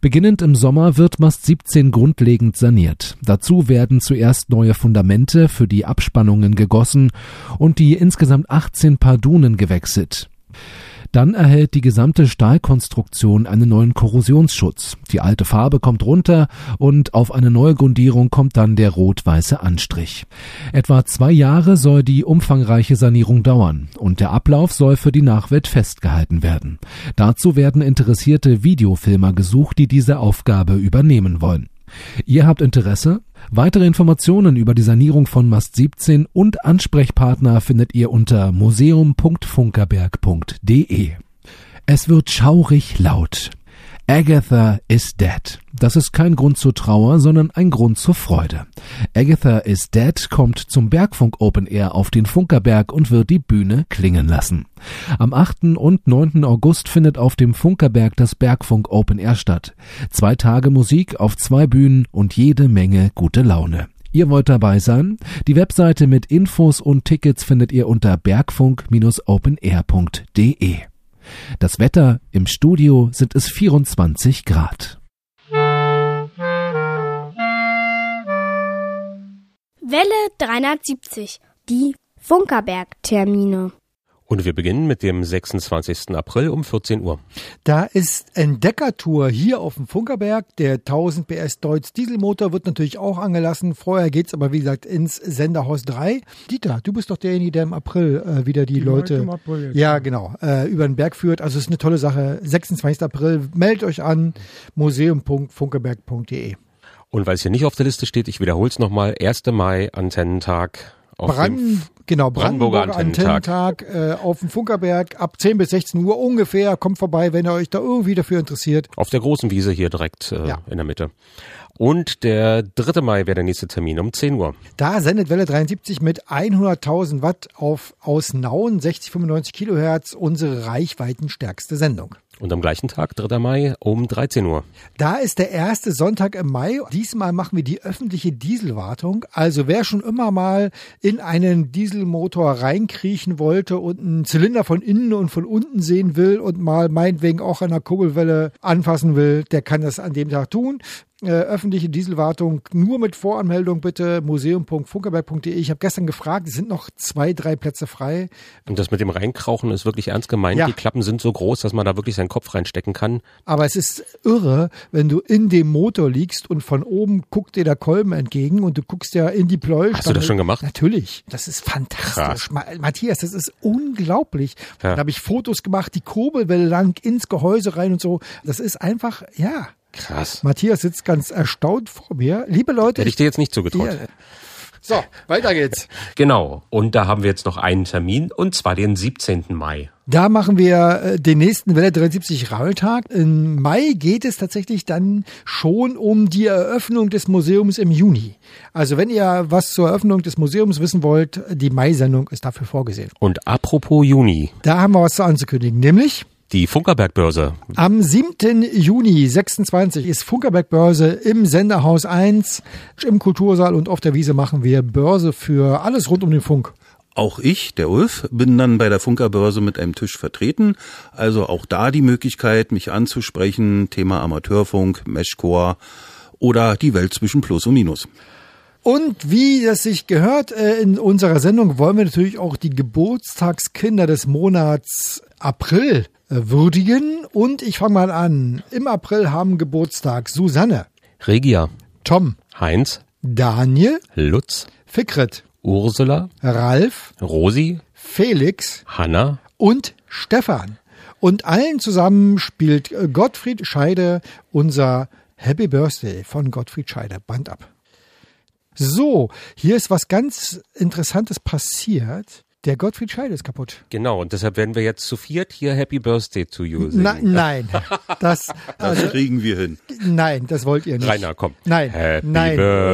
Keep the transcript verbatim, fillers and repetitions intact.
Beginnend im Sommer wird Mast siebzehn grundlegend saniert. Dazu werden zuerst neue Fundamente für die Abspannungen gegossen und die insgesamt achtzehn Paar Dunen gewechselt. Dann erhält die gesamte Stahlkonstruktion einen neuen Korrosionsschutz. Die alte Farbe kommt runter und auf eine neue Grundierung kommt dann der rot-weiße Anstrich. Etwa zwei Jahre soll die umfangreiche Sanierung dauern und der Ablauf soll für die Nachwelt festgehalten werden. Dazu werden interessierte Videofilmer gesucht, die diese Aufgabe übernehmen wollen. Ihr habt Interesse? Weitere Informationen über die Sanierung von Mast siebzehn und Ansprechpartner findet ihr unter museum punkt funkerberg punkt de. Es wird schaurig laut. Agatha is dead. Das ist kein Grund zur Trauer, sondern ein Grund zur Freude. Agatha is dead kommt zum Bergfunk Open Air auf den Funkerberg und wird die Bühne klingen lassen. Am achten und neunten August findet auf dem Funkerberg das Bergfunk Open Air statt. Zwei Tage Musik auf zwei Bühnen und jede Menge gute Laune. Ihr wollt dabei sein? Die Webseite mit Infos und Tickets findet ihr unter bergfunk Bindestrich openair punkt de. Das Wetter im Studio sind es vierundzwanzig Grad. Welle dreihundertsiebzig, die Funkerberg-Termine. Und wir beginnen mit dem sechsundzwanzigsten April um vierzehn Uhr. Da ist Entdeckertour hier auf dem Funkerberg. Der tausend P S Deutz Dieselmotor wird natürlich auch angelassen. Vorher geht's aber, wie gesagt, ins Senderhaus drei. Dieter, du bist doch derjenige, der im April äh, wieder die, die Leute, Leute April, ja, ja genau, äh, über den Berg führt. Also es ist eine tolle Sache. sechsundzwanzigsten April, meldet euch an, museum punkt funkerberg punkt de. Und weil es hier nicht auf der Liste steht, ich wiederhole es nochmal, erster Mai, Antennentag. Auf Brand, dem genau, Brandenburger, Brandenburger Antennentag, Antennentag äh, auf dem Funkerberg ab zehn bis sechzehn Uhr ungefähr. Kommt vorbei, wenn ihr euch da irgendwie dafür interessiert. Auf der großen Wiese hier direkt äh, ja. in der Mitte. Und der dritte Mai wäre der nächste Termin um zehn Uhr. Da sendet Welle dreiundsiebzig mit hunderttausend Watt auf aus Nauen, sechzig Komma fünfundneunzig Kilohertz, unsere reichweitenstärkste Sendung. Und am gleichen Tag, dritter Mai, um dreizehn Uhr. Da ist der erste Sonntag im Mai. Diesmal machen wir die öffentliche Dieselwartung. Also wer schon immer mal in einen Dieselmotor reinkriechen wollte und einen Zylinder von innen und von unten sehen will und mal meinetwegen auch an der Kurbelwelle anfassen will, der kann das an dem Tag tun. Äh, öffentliche Dieselwartung nur mit Voranmeldung bitte, museum punkt funkerberg punkt de. Ich habe gestern gefragt, es sind noch zwei, drei Plätze frei. Und das mit dem Reinkrauchen ist wirklich ernst gemeint. Ja. Die Klappen sind so groß, dass man da wirklich seinen Kopf reinstecken kann. Aber es ist irre, wenn du in dem Motor liegst und von oben guckt dir der Kolben entgegen und du guckst ja in die Pleuel. Hast du das schon gemacht? Natürlich. Das ist fantastisch. Ma- Matthias, das ist unglaublich. Ja. Da habe ich Fotos gemacht, die Kurbelwelle lang ins Gehäuse rein und so. Das ist einfach, ja. Krass. Matthias sitzt ganz erstaunt vor mir. Liebe Leute. Hätte ich dir jetzt nicht zugetraut. Ja. So, weiter geht's. Genau. Und da haben wir jetzt noch einen Termin, und zwar den siebzehnten Mai. Da machen wir den nächsten Welle dreiundsiebzig Radeltag. Im Mai geht es tatsächlich dann schon um die Eröffnung des Museums im Juni. Also wenn ihr was zur Eröffnung des Museums wissen wollt, die Mai-Sendung ist dafür vorgesehen. Und apropos Juni. Da haben wir was anzukündigen, nämlich die Funkerberg-Börse. Am siebten Juni sechsundzwanzig ist Funkerberg-Börse im Senderhaus eins. Im Kultursaal und auf der Wiese machen wir Börse für alles rund um den Funk. Auch ich, der Ulf, bin dann bei der Funkerbörse mit einem Tisch vertreten. Also auch da die Möglichkeit, mich anzusprechen. Thema Amateurfunk, Meshcore oder die Welt zwischen Plus und Minus. Und wie das sich gehört, in unserer Sendung wollen wir natürlich auch die Geburtstagskinder des Monats April würdigen. Und ich fange mal an. Im April haben Geburtstag Susanne, Regia, Tom, Heinz, Daniel, Lutz, Fikret, Ursula, Ralf, Rosi, Felix, Hanna und Stefan. Und allen zusammen spielt Gottfried Scheide unser Happy Birthday von Gottfried Scheide. Band ab. So, hier ist was ganz Interessantes passiert. Der Gottfried Scheide ist kaputt. Genau, und deshalb werden wir jetzt zu viert hier Happy Birthday to you singen. Na, nein, das, das also, kriegen wir hin. Nein, das wollt ihr nicht. Rainer, komm. Nein, Happy nein.